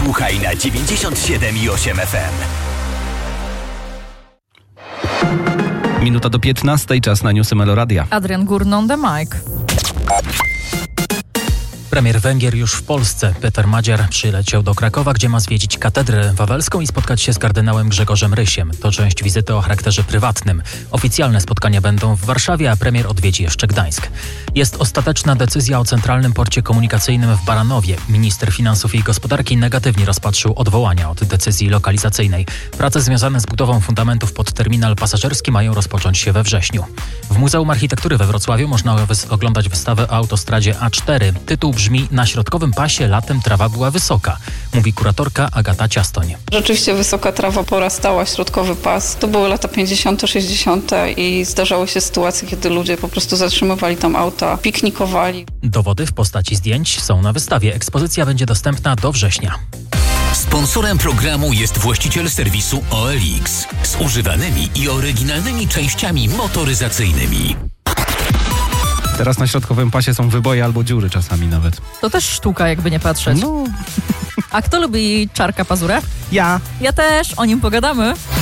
Słuchaj na 97,8 FM. Minuta do 15, czas na newsy Meloradia. Adrian Górny on the mic. Premier Węgier już w Polsce. Peter Madziar przyleciał do Krakowa, gdzie ma zwiedzić katedrę wawelską i spotkać się z kardynałem Grzegorzem Rysiem. To część wizyty o charakterze prywatnym. Oficjalne spotkania będą w Warszawie, a premier odwiedzi jeszcze Gdańsk. Jest ostateczna decyzja o Centralnym Porcie Komunikacyjnym w Baranowie. Minister Finansów i Gospodarki negatywnie rozpatrzył odwołania od decyzji lokalizacyjnej. Prace związane z budową fundamentów pod terminal pasażerski mają rozpocząć się we wrześniu. W Muzeum Architektury we Wrocławiu można oglądać wystawę o autostradzie A4. Tytuł brzmi: Na środkowym pasie latem trawa była wysoka, mówi kuratorka Agata Ciastoń. Rzeczywiście wysoka trawa porastała środkowy pas. To były lata 50., 60. i zdarzały się sytuacje, kiedy ludzie po prostu zatrzymywali tam auta, piknikowali. Dowody w postaci zdjęć są na wystawie. Ekspozycja będzie dostępna do września. Sponsorem programu jest właściciel serwisu OLX z używanymi i oryginalnymi częściami motoryzacyjnymi. Teraz na środkowym pasie są wyboje albo dziury czasami nawet. To też sztuka, jakby nie patrzeć. No, A kto lubi Czarka Pazurę? ja. Ja też, o nim pogadamy.